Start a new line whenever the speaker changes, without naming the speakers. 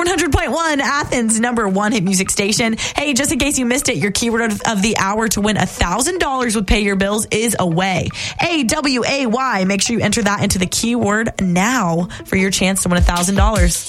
100.1, Athens' #1 hit music station. Hey, just in case you missed it, your keyword of the hour to win $1,000 with Pay Your Bills is away. AWAY. Make sure you enter that into the keyword now for your chance to win $1,000.